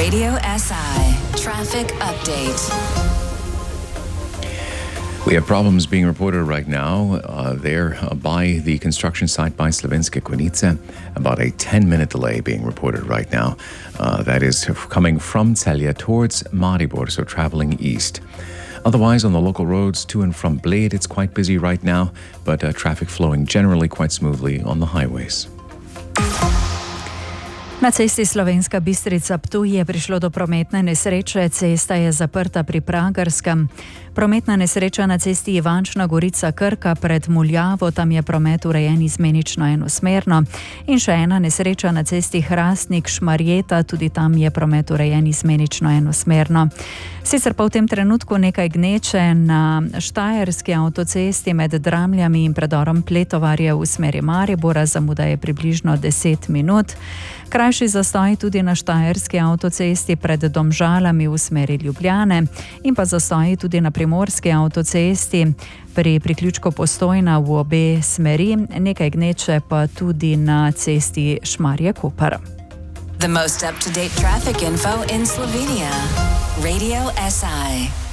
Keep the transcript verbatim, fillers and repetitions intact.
Radio S I Traffic Update. We have problems being reported right now uh, there uh, by the construction site by Slovenske Konjice. About a ten-minute delay being reported right now. Uh, that is coming from Celje towards Maribor, so traveling east. Otherwise, on the local roads to and from Bled, it's quite busy right now, but uh, traffic flowing generally quite smoothly on the highways. Na cesti Slovenska Bistrica-Ptuj je prišlo do prometne nesreče, cesta je zaprta pri Pragerskem. Prometna nesreča na cesti Ivančna Gorica-Krka pred Muljavo, tam je promet urejen izmenično enosmerno. In še ena nesreča na cesti Hrastnik-Šmarjeta, tudi tam je promet urejen izmenično enosmerno. Sicer pa v tem trenutku nekaj gneče na Štajerski avtocesti med Dramljami in predorom Pletovarje v smeri Maribora, zamuda je približno deset minut. Krajši zastoj tudi na Štajerski avtocesti pred Domžalami v smeri Ljubljane in pa zastoj tudi na Primorski avtocesti pri priključku Postojna v obe smeri, nekaj gneče pa tudi na cesti Šmarje-Koper. The most up-to-date traffic info in Slovenia. Radio S I.